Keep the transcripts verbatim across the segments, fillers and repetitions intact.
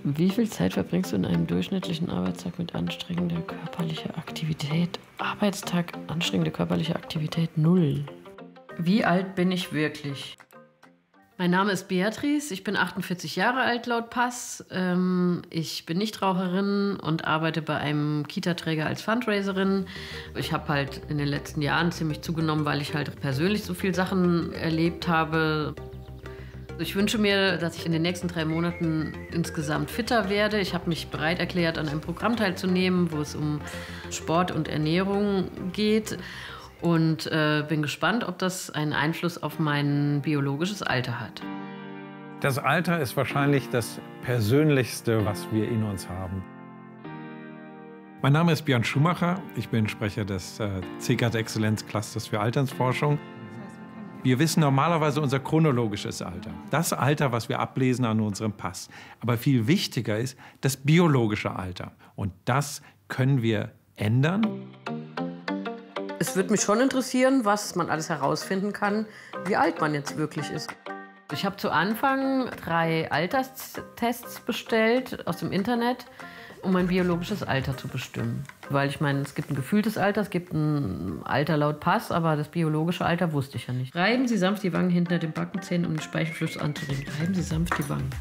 Wie viel Zeit verbringst du in einem durchschnittlichen Arbeitstag mit anstrengender körperlicher Aktivität? Arbeitstag, anstrengende körperliche Aktivität, null. Wie alt bin ich wirklich? Mein Name ist Beatrice, ich bin achtundvierzig Jahre alt laut Pass. Ähm, ich bin Nichtraucherin und arbeite bei einem Kita-Träger als Fundraiserin. Ich habe halt in den letzten Jahren ziemlich zugenommen, weil ich halt persönlich so viele Sachen erlebt habe. Ich wünsche mir, dass ich in den nächsten drei Monaten insgesamt fitter werde. Ich habe mich bereit erklärt, an einem Programm teilzunehmen, wo es um Sport und Ernährung geht. Und äh, bin gespannt, ob das einen Einfluss auf mein biologisches Alter hat. Das Alter ist wahrscheinlich das Persönlichste, was wir in uns haben. Mein Name ist Björn Schumacher. Ich bin Sprecher des äh, C G A T-Exzellenz-Clusters für Altersforschung. Wir wissen normalerweise unser chronologisches Alter. Das Alter, was wir ablesen an unserem Pass. Aber viel wichtiger ist das biologische Alter. Und das können wir ändern. Es würde mich schon interessieren, was man alles herausfinden kann, wie alt man jetzt wirklich ist. Ich habe zu Anfang drei Alterstests bestellt aus dem Internet, um mein biologisches Alter zu bestimmen. Weil ich meine, es gibt ein gefühltes Alter, es gibt ein Alter laut Pass, aber das biologische Alter wusste ich ja nicht. Reiben Sie sanft die Wangen hinter den Backenzähnen, um den Speichelfluss anzuregen. Reiben Sie sanft die Wangen.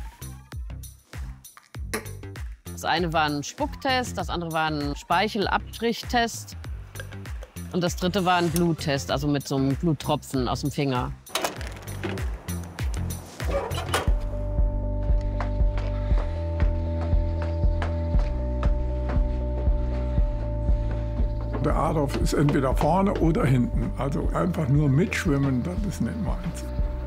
Das eine war ein Spucktest, das andere war ein Speichelabstrichtest. Und das dritte war ein Bluttest, also mit so einem Bluttropfen aus dem Finger. Der Adolf ist entweder vorne oder hinten. Also einfach nur mitschwimmen, das ist nicht meins.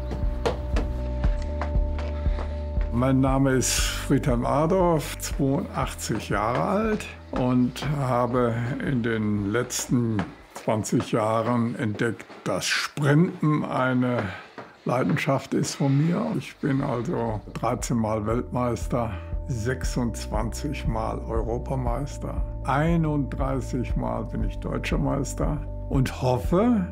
Mein Name ist Friedhelm Adorf, zweiundachtzig Jahre alt und habe in den letzten zwanzig Jahren entdeckt, dass Sprinten eine Leidenschaft ist von mir. Ich bin also dreizehn Mal Weltmeister, sechsundzwanzig Mal Europameister, einunddreißig Mal bin ich Deutscher Meister und hoffe,